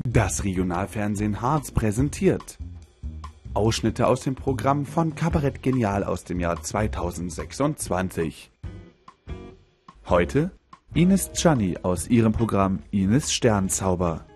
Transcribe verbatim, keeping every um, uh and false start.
Das Regionalfernsehen Harz präsentiert Ausschnitte aus dem Programm von Kabarett Genial aus dem Jahr zweitausendsechsundzwanzig. Heute Ines Gianni aus ihrem Programm Ines Sternzauber.